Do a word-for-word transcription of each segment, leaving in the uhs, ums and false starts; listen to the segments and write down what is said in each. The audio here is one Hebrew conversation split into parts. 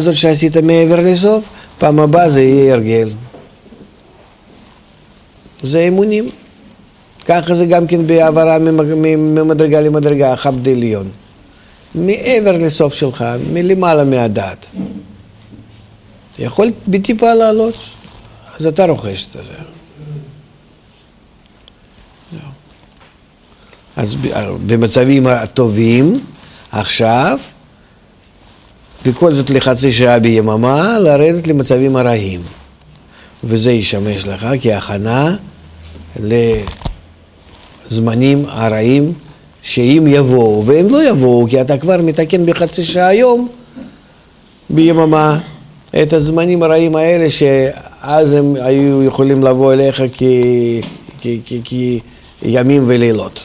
הזאת שעשית מעבר לסוף, פעם הבאה זה יהיה הרגל. זה אמונים. ככה זה גם כן בעברה ממדרגה למדרגה, חבד עליון. מעבר לסוף שלך, מלמעלה מהדעת. אתה יכול בטיפה לעלות, אז אתה רוכש את זה. אז במצבים הטובים, עכשיו, בכל זאת לחצי שעה ביממה, לרדת למצבים הרעים. וזה ישמש לך כהכנה לזמנים הרעים שאם יבואו, והם לא יבואו, כי אתה כבר מתקן בחצי שעה היום, ביממה, את הזמנים הרעים האלה שאז הם היו יכולים לבוא אליך כימים ולילות.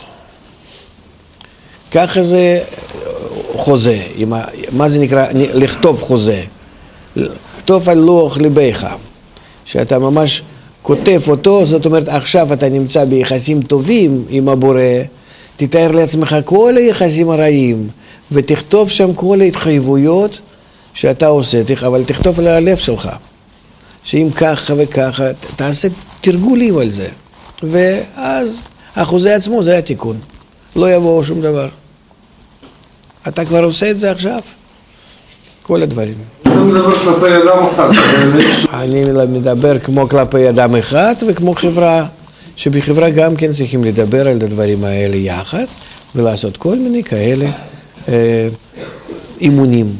ככה זה חוזה, מה זה נקרא? לכתוב חוזה. לכתוב על לוח ליבך, שאתה ממש כותב אותו, זאת אומרת עכשיו אתה נמצא ביחסים טובים עם הבורא, תתאר לעצמך כל היחסים הרעים, ותכתוב שם כל ההתחייבויות שאתה עושה, אבל תכתוב על הלב שלך, שאם ככה וככה, תעשה תרגולים על זה, ואז החוזה עצמו זה התיקון, לא יבוא שום דבר. אתה כבר עושה את זה עכשיו, כל הדברים. אתה מדבר כלפי אדם אחד. אני מדבר כמו כלפי אדם אחד וכמו חברה, שבחברה גם כן צריכים לדבר על הדברים האלה יחד, ולעשות כל מיני כאלה אה, אימונים.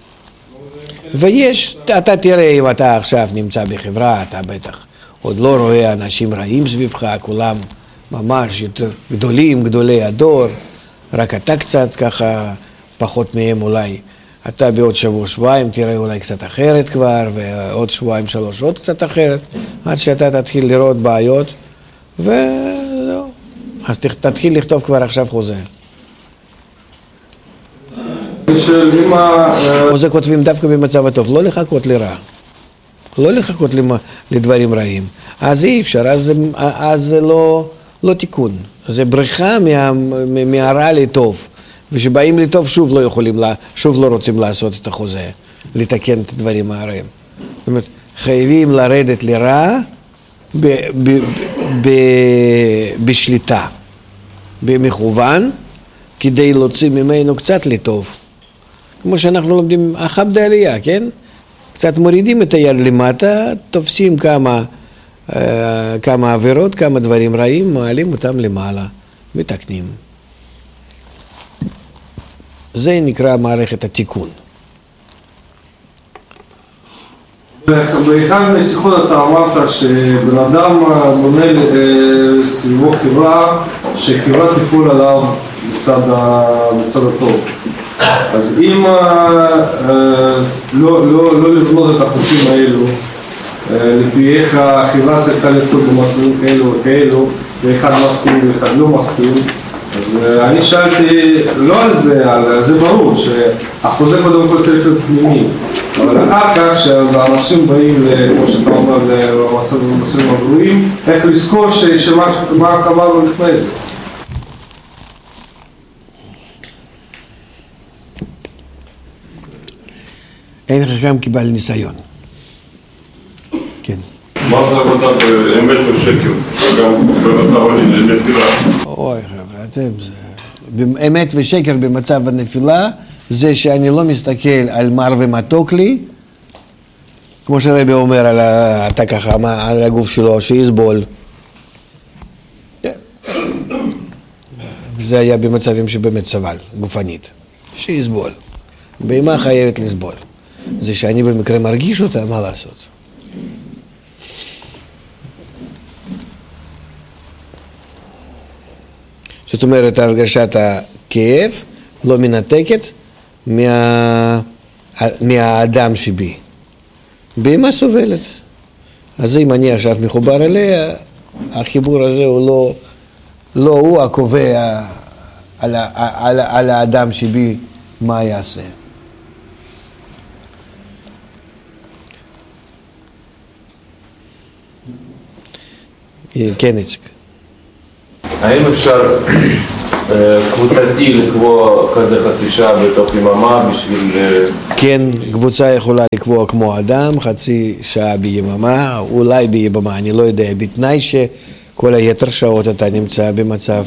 ויש, אתה תראה אם אתה עכשיו נמצא בחברה, אתה בטח עוד לא רואה אנשים רעים סביבך, כולם ממש יותר גדולים, גדולי הדור, רק אתה קצת ככה פחות מהם אולי. אתה בעוד שבוע שבועיים תראה אולי קצת אחרת כבר, ועוד שבועיים שלוש עוד קצת אחרת, עד שאתה תתחיל לראות בעיות, ולא. אז תתחיל לכתוב כבר עכשיו חוזה. חוזה כותבים דווקא במצב הטוב, לא לחכות לרע. לא לחכות לדברים רעים. אז אי אפשר, אז, אז זה לא, לא תיקון. זה בריחה מה, מהרע לטוב. ושבאים לטוב שוב לא יכולים, שוב לא רוצים לעשות את החוזה, לתקן את הדברים הרעים. זאת אומרת, חייבים לרדת לרע ב, ב, ב, בשליטה, במכוון, כדי להוציא ממנו קצת לטוב. כמו שאנחנו לומדים, החבד העלייה, כן? קצת מורידים את היד למטה, תופסים כמה, כמה עבירות, כמה דברים רעים, מעלים אותם למעלה, מתקנים. זה נקרא מערכת התיקון. באחד מהשיחות אתה אמרת שבן אדם בונה סביבו חברה, שחברה תפעול עליו בצד הטוב. אז אם לא לבנות את החוקים האלו, לפי איך החברה צריכה לפעול במצבים כאלו וכאלו, ואחד מסכים ואחד לא מסכים, אז אני שאלתי לא על זה, על זה ברור שהחוזה קודם כל צריך להיות פנימי, אבל אחר כך כשאנשים באים, כמו שאתה אומר, למצבים הגרועים, איך לזכור שמה קבענו לפני זה. אין חכם קיבל ניסיון. כן. מה זה עבודה באמת ושקר? גם במצב הנפילה. אוי חבר'ה, אתם זה... אמת ושקר במצב הנפילה, זה שאני לא מסתכל על מר ומתוק לי, כמו שרבי אומר על אתה ככה, על הגוף שלו, שיסבול. זה היה במצבים שבאמת סבל, גופנית. שיסבול. בהמה חייבת לסבול. זה שאני במקרה מרגיש אותה, מה לעשות? זאת אומרת, הרגשת הכאב לא מנתקת מה... מהאדם שבי. בהמה סובלת. אז אם אני עכשיו מחובר אליה, החיבור הזה הוא לא, לא הוא הקובע על, על, על האדם שבי מה יעשה. כן, איציק. האם אפשר קבוצתי לקבוע כזה חצי שעה בתוך יממה בשביל... כן, קבוצה יכולה לקבוע כמו אדם, חצי שעה ביממה, אולי ביממה, אני לא יודע, בתנאי שכל היתר שעות אתה נמצא במצב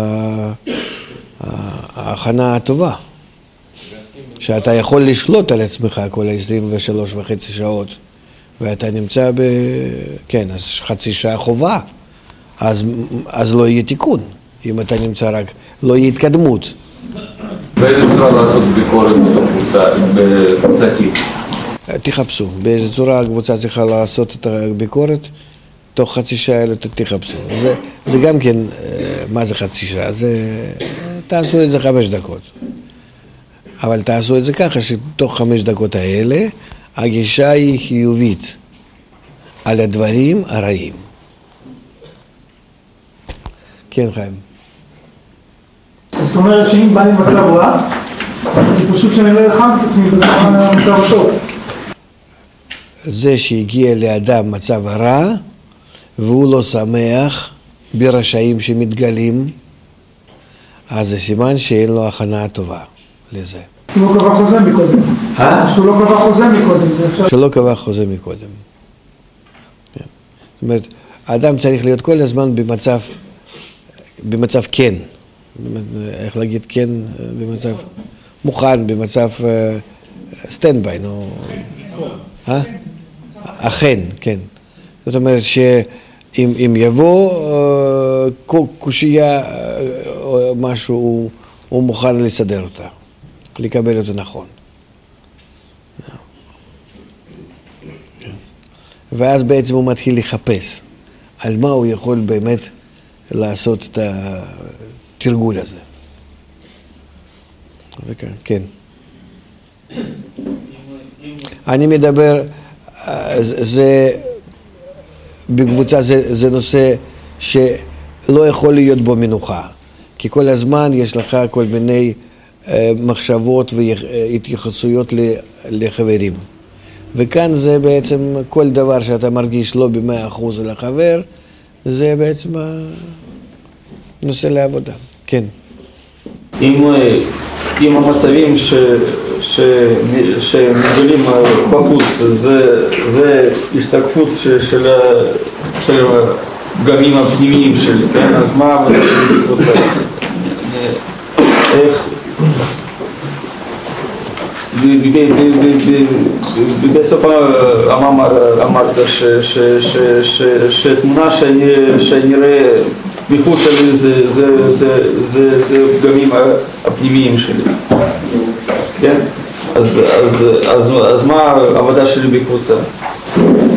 ההכנה הטובה. שאתה יכול לשלוט על עצמך כל ה-עשרים ושלוש וחצי שעות, ואתה נמצא ב... כן, אז חצי שעה חובה, אז, אז לא יהיה תיקון. אם אתה נמצא רק, לא יהיה התקדמות. באיזה צורה לעשות ביקורת בקבוצתית? תחפשו. באיזה צורה הקבוצה צריכה לעשות את הביקורת, תוך חצי שעה תחפשו. זה, זה גם כן, מה זה חצי שעה? זה, תעשו את זה חמש דקות. אבל תעשו את זה ככה שתוך חמש דקות האלה, הגישה היא חיובית על הדברים הרעים. כן, חיים. זאת אומרת שאם בא לי מצב רע, זה פשוט שאני לא אלחם את עצמי במצב הטוב. זה שהגיע לאדם מצב רע, והוא לא שמח ברשעים שמתגלים, אז זה סימן שאין לו הכנה טובה לזה. שהוא לא קבע חוזה מקודם. אה? שהוא לא קבע חוזה מקודם. שלא קבע חוזה מקודם. זאת אומרת, האדם צריך להיות כל הזמן במצב, במצב כן. איך להגיד כן? במצב מוכן, במצב סטנדביי, נו. אה? אכן, כן. זאת אומרת שאם אם יבוא קושייה או משהו, הוא מוכן לסדר אותה, לקבל אותה נכון. ואז בעצם הוא מתחיל לחפש על מה הוא יכול באמת לעשות את התרגול הזה. וכן, כן. אני מדבר, זה, בקבוצה זה, זה נושא שלא יכול להיות בו מנוחה, כי כל הזמן יש לך כל מיני מחשבות והתייחסויות לחברים. וכאן זה בעצם כל דבר שאתה מרגיש לא במאה אחוז לחבר, זה בעצם נושא לעבודה. כן. אם, אם המצבים ש, ש, שמגלים בחוץ, זה, זה השתקפות של, של, של הפגמים הפנימיים שלי, כן? אז מה העבודה שלי בקבוצה? איך? בסוף המאמר אמרת שתמונה שאני רואה מחוץ שלי זה פגמים הפנימיים שלי, כן? אז מה העבודה שלי בקבוצה?